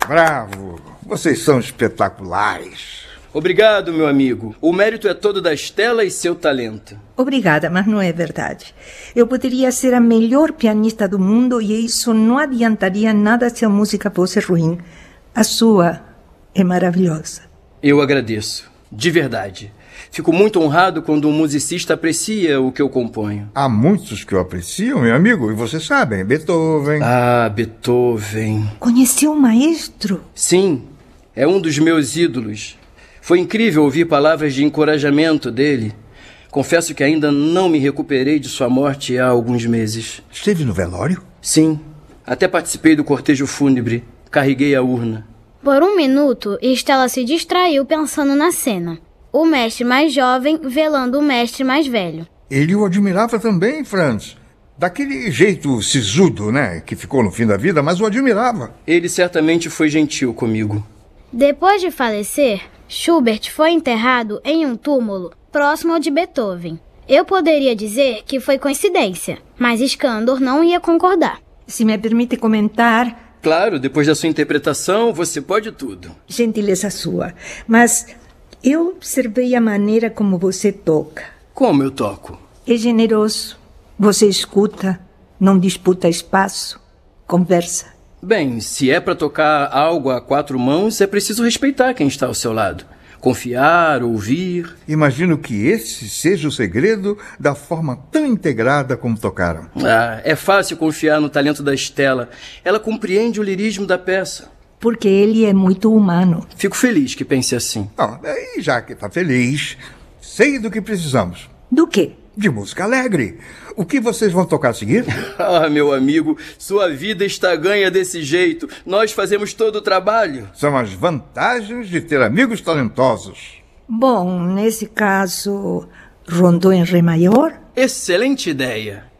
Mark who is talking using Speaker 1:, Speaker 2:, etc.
Speaker 1: Bravo! Vocês são espetaculares.
Speaker 2: Obrigado, meu amigo. O mérito é todo da Stella e seu talento.
Speaker 3: Obrigada, mas não é verdade. Eu poderia ser a melhor pianista do mundo e isso não adiantaria nada se a música fosse ruim. A sua é maravilhosa.
Speaker 2: Eu agradeço, de verdade. Fico muito honrado quando um musicista aprecia o que eu componho.
Speaker 1: Há muitos que o apreciam, meu amigo, e vocês sabem, Beethoven.
Speaker 2: Ah, Beethoven.
Speaker 3: Conheceu o maestro?
Speaker 2: Sim, é um dos meus ídolos. Foi incrível ouvir palavras de encorajamento dele. Confesso que ainda não me recuperei de sua morte há alguns meses.
Speaker 1: Esteve no velório?
Speaker 2: Sim, até participei do cortejo fúnebre. Carreguei a urna.
Speaker 4: Por um minuto, Stella se distraiu pensando na cena. O mestre mais jovem velando o mestre mais velho.
Speaker 1: Ele o admirava também, Franz. Daquele jeito sisudo, né? Que ficou no fim da vida, mas o admirava.
Speaker 2: Ele certamente foi gentil comigo.
Speaker 4: Depois de falecer, Schubert foi enterrado em um túmulo próximo ao de Beethoven. Eu poderia dizer que foi coincidência, mas Skandor não ia concordar.
Speaker 3: Se me permite comentar...
Speaker 2: Claro, depois da sua interpretação, você pode tudo.
Speaker 3: Gentileza sua, mas eu observei a maneira como você toca.
Speaker 2: Como eu toco?
Speaker 3: É generoso. Você escuta, não disputa espaço, conversa.
Speaker 2: Bem, se é para tocar algo a quatro mãos, é preciso respeitar quem está ao seu lado. Confiar, ouvir...
Speaker 1: Imagino que esse seja o segredo da forma tão integrada como tocaram.
Speaker 2: Ah, é fácil confiar no talento da Stella. Ela compreende o lirismo da peça.
Speaker 3: Porque ele é muito humano.
Speaker 2: Fico feliz que pense assim.
Speaker 1: E já que está feliz, sei do que precisamos.
Speaker 3: Do quê?
Speaker 1: De música alegre. O que vocês vão tocar a seguir?
Speaker 2: Ah, meu amigo, sua vida está ganha desse jeito. Nós fazemos todo o trabalho.
Speaker 1: São as vantagens de ter amigos talentosos.
Speaker 3: Bom, nesse caso, Rondô em Ré maior?
Speaker 2: Excelente ideia.